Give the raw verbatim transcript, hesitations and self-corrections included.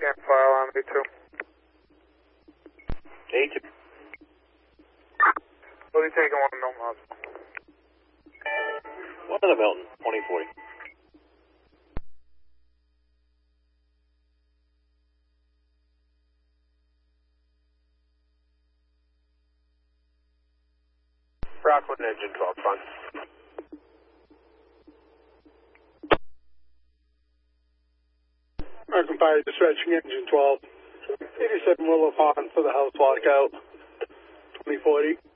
can't file on me too. eight two. What are you taking one to Milton Hospital? One to the Milton, twenty forty. Rockland engine twelve, front. American Fire dispatching engine twelve. eighty-seven Willow Pond for the house lockout. twenty forty.